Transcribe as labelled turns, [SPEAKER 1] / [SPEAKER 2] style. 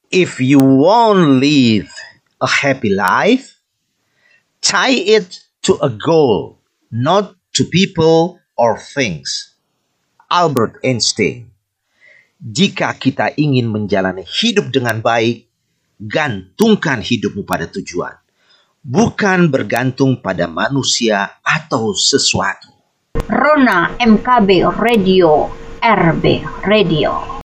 [SPEAKER 1] If you want to live a happy life, tie it to a goal, not to people or things. Albert Einstein. Jika kita ingin menjalani hidup dengan baik, gantungkan hidupmu pada tujuan, bukan bergantung pada manusia atau sesuatu.
[SPEAKER 2] Rona MKB Radio, RB Radio.